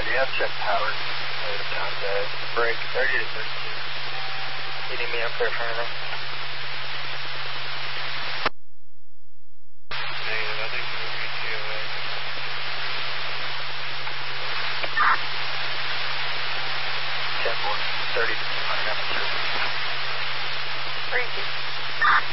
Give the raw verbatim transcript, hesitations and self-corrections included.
yeah, check power. Wait a contact. Break thirty to thirty-two. You need me up there for him? Negative, I think we'll reach you away. ten four, thirty, on amateur. Thank you.